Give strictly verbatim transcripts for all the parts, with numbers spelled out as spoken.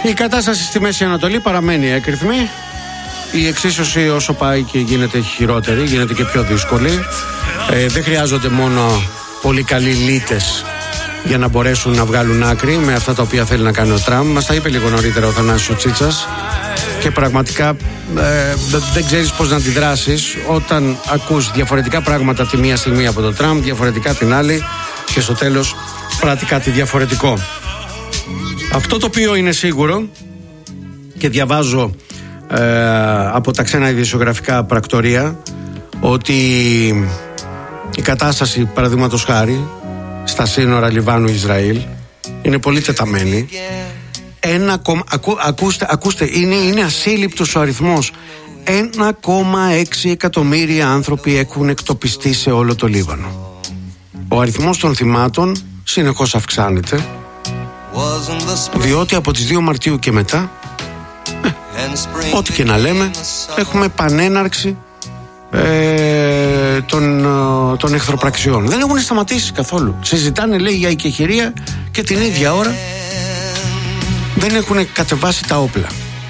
Η κατάσταση στη Μέση Ανατολή παραμένει έκρηθμη. Η εξίσωση όσο πάει και γίνεται χειρότερη, γίνεται και πιο δύσκολη. ε, Δεν χρειάζονται μόνο πολύ καλοί λύτες για να μπορέσουν να βγάλουν άκρη με αυτά τα οποία θέλει να κάνει ο Τραμπ. Μας τα είπε λίγο νωρίτερα ο Θανάσης ο Τσίτσας. Και πραγματικά ε, δεν ξέρεις πώς να αντιδράσεις όταν ακούς διαφορετικά πράγματα τη μία στιγμή από τον Τραμπ, διαφορετικά την άλλη, και στο τέλος πράττει κάτι διαφορετικό. Αυτό το οποίο είναι σίγουρο, και διαβάζω ε, από τα ξένα ειδησιογραφικά πρακτορία, ότι η κατάσταση, παραδείγματος χάρη, στα σύνορα Λιβάνου-Ισραήλ είναι πολύ τεταμένη. Ένα, ακού, ακούστε, ακούστε είναι, είναι ασύλληπτος ο αριθμός. ένα κόμμα έξι εκατομμύρια άνθρωποι έχουν εκτοπιστεί σε όλο το Λίβανο. Ο αριθμός των θυμάτων συνεχώς αυξάνεται, διότι από τις δύο Μαρτίου και μετά, ε, ό,τι και να λέμε, έχουμε πανέναρξη ε, των, των εχθροπραξιών. Δεν έχουν σταματήσει καθόλου. Συζητάνε, λέει, για οικεχηρία και την ίδια ώρα δεν έχουν κατεβάσει τα όπλα.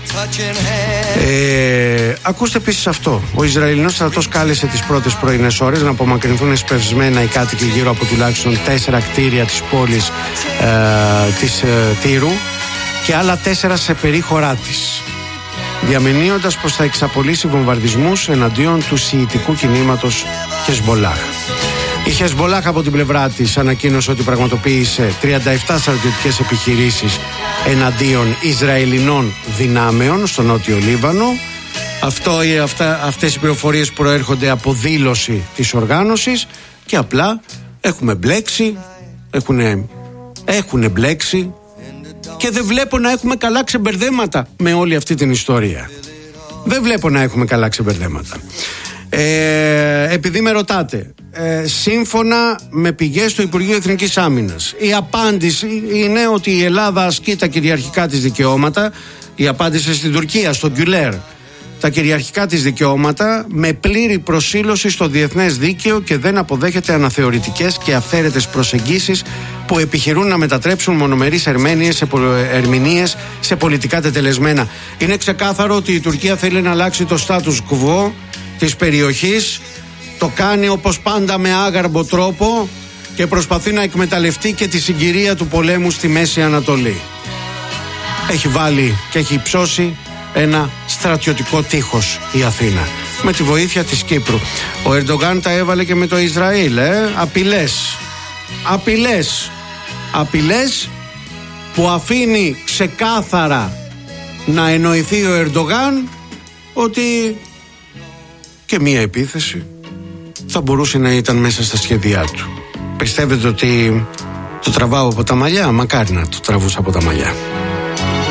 Ε, ακούστε επίσης αυτό. Ο Ισραηλινός στρατός κάλεσε τις πρώτες πρωινές ώρες να απομακρυνθούν εσπευσμένα οι κάτοικοι γύρω από τουλάχιστον τέσσερα κτίρια της πόλης ε, της ε, Τύρου και άλλα τέσσερα σε περίχωρά της, διαμενύοντας πως θα εξαπολύσει βομβαρδισμούς εναντίον του σιητικού κινήματος Χεσμπολάχ. Η Χεσμπολάχ από την πλευρά της ανακοίνωσε ότι πραγματοποίησε τριάντα επτά στρατιωτικές επιχειρήσεις εναντίον Ισραηλινών δυνάμεων στο νότιο Λίβανο. Αυτό, αυτά, αυτές οι πληροφορίες προέρχονται από δήλωση της οργάνωσης και απλά έχουμε μπλέξει, έχουν, έχουν μπλέξει και δεν βλέπω να έχουμε καλά ξεμπερδέματα με όλη αυτή την ιστορία. Δεν βλέπω να έχουμε καλά ξεμπερδέματα. Ε, επειδή με ρωτάτε, ε, σύμφωνα με πηγές του Υπουργείου Εθνικής Άμυνας, η απάντηση είναι ότι η Ελλάδα ασκεί τα κυριαρχικά της δικαιώματα. Η απάντηση στην Τουρκία, στο Γκουλέρ, τα κυριαρχικά της δικαιώματα με πλήρη προσήλωση στο διεθνές δίκαιο και δεν αποδέχεται αναθεωρητικές και αυθαίρετες προσεγγίσεις που επιχειρούν να μετατρέψουν μονομερείς ερμηνείες σε πολιτικά τετελεσμένα. Είναι ξεκάθαρο ότι η Τουρκία θέλει να αλλάξει το status quo της περιοχής. Το κάνει όπως πάντα με άγαρμπο τρόπο και προσπαθεί να εκμεταλλευτεί και τη συγκυρία του πολέμου στη Μέση Ανατολή. Έχει βάλει και έχει υψώσει ένα στρατιωτικό τείχος η Αθήνα με τη βοήθεια της Κύπρου. Ο Ερντογάν τα έβαλε και με το Ισραήλ, ε? Απειλές Απειλές Απειλές που αφήνει ξεκάθαρα να εννοηθεί ο Ερντογάν ότι και μία επίθεση θα μπορούσε να ήταν μέσα στα σχέδιά του. Πιστεύετε ότι το τραβάω από τα μαλλιά? Μακάρι να το τραβούσα από τα μαλλιά.